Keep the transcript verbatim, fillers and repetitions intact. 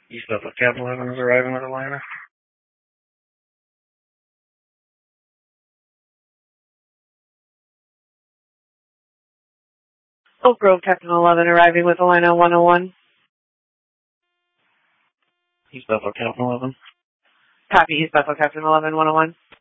East Bethel Captain eleven is arriving with Atlanta. Oak Grove Captain eleven arriving with Atlanta one oh one. East Bethel Captain eleven. Copy, East Bethel Captain eleven one oh one.